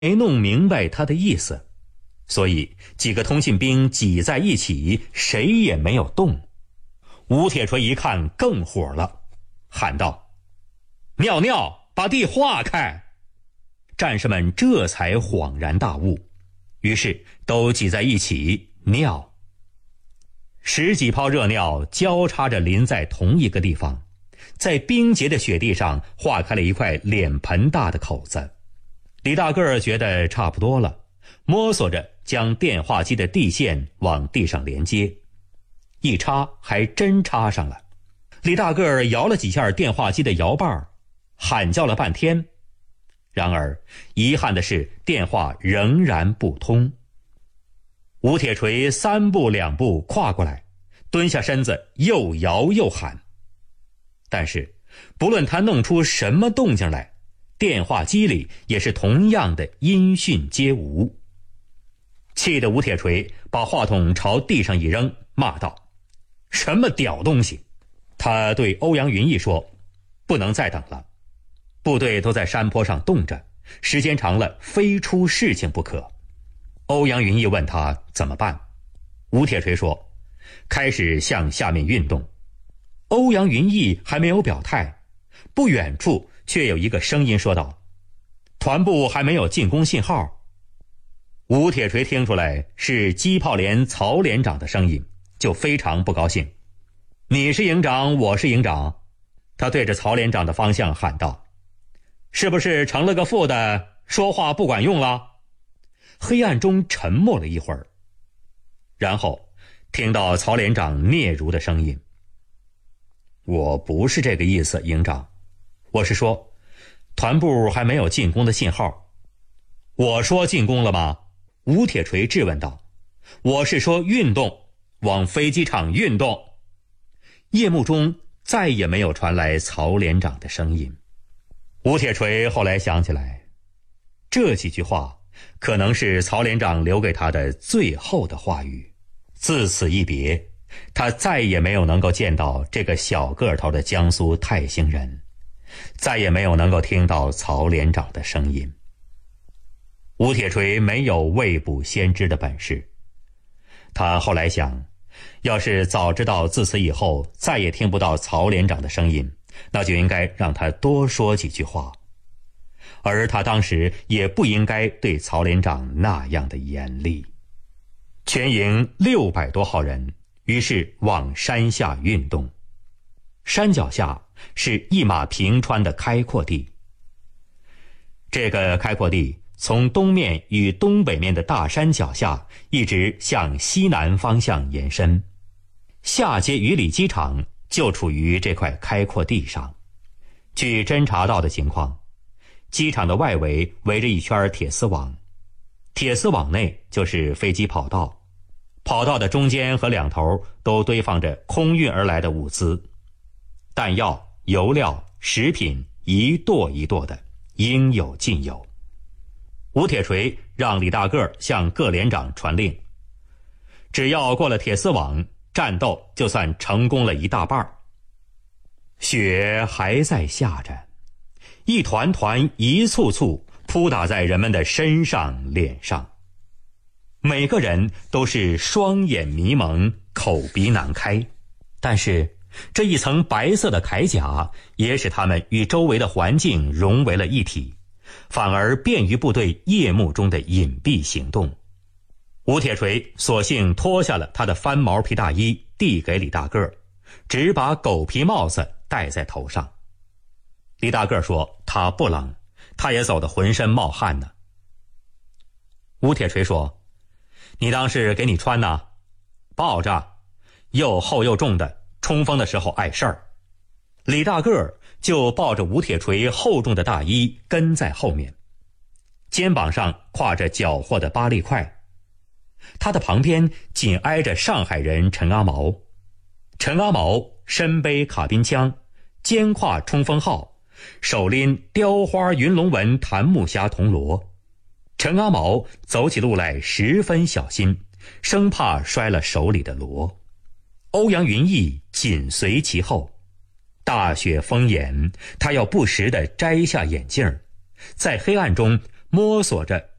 没弄明白他的意思，所以几个通信兵挤在一起，谁也没有动。吴铁锤一看更火了，喊道：尿尿，把地化开！战士们这才恍然大悟，于是都挤在一起尿。10几泡热尿交叉着淋在同一个地方，在冰结的雪地上划开了一块脸盆大的口子。李大个儿觉得差不多了，摸索着将电话机的地线往地上连接，一插还真插上了。李大个儿摇了几下电话机的摇把，喊叫了半天，然而遗憾的是电话仍然不通。吴铁锤3步2步跨过来，蹲下身子又摇又喊，但是不论他弄出什么动静来，电话机里也是同样的音讯皆无。气得吴铁锤把话筒朝地上一扔，骂道：什么屌东西！他对欧阳云逸说：不能再等了，部队都在山坡上冻着，时间长了非出事情不可。欧阳云逸问他怎么办，吴铁锤说：开始向下面运动。欧阳云逸还没有表态，不远处却有一个声音说道：团部还没有进攻信号。吴铁锤听出来是机炮连曹连长的声音，就非常不高兴。你是营长，我是营长。他对着曹连长的方向喊道：是不是成了个副的，说话不管用了？黑暗中沉默了一会儿，然后听到曹连长嗫嚅的声音：我不是这个意思，营长，我是说团部还没有进攻的信号。我说进攻了吗？吴铁锤质问道。我是说运动，往飞机场运动。夜幕中再也没有传来曹连长的声音。吴铁锤后来想起来，这几句话可能是曹连长留给他的最后的话语。自此一别，他再也没有能够见到这个小个头的江苏泰兴人，再也没有能够听到曹连长的声音。吴铁锤没有未卜先知的本事，他后来想，要是早知道自此以后再也听不到曹连长的声音，那就应该让他多说几句话，而他当时也不应该对曹连长那样的严厉。全营600多号人于是往山下运动。山脚下是一马平川的开阔地，这个开阔地从东面与东北面的大山脚下一直向西南方向延伸，下接鱼里机场就处于这块开阔地上。据侦察到的情况，机场的外围围着一圈铁丝网，铁丝网内就是飞机跑道，跑道的中间和两头都堆放着空运而来的物资，弹药、油料、食品一垛一垛的，应有尽有。吴铁锤让李大个向各连长传令，只要过了铁丝网，战斗就算成功了一大半。雪还在下着，一团团一簇簇扑打在人们的身上脸上，每个人都是双眼迷蒙，口鼻难开，但是这一层白色的铠甲也使他们与周围的环境融为了一体，反而便于部队夜幕中的隐蔽行动。吴铁锤索性脱下了他的翻毛皮大衣，递给李大个，只把狗皮帽子戴在头上。李大个说他不冷，他也走得浑身冒汗呢。吴铁锤说：你当是给你穿呢？抱着，又厚又重的，冲锋的时候碍事儿。李大个就抱着吴铁锤厚重的大衣跟在后面，肩膀上挎着缴获的8粒块。他的旁边紧挨着上海人陈阿毛。陈阿毛身背卡宾枪，肩挎冲锋号，手拎雕花云龙纹檀木匣铜锣。陈阿毛走起路来十分小心，生怕摔了手里的锣。欧阳云逸紧随其后，大雪封眼，他要不时地摘下眼镜，在黑暗中摸索着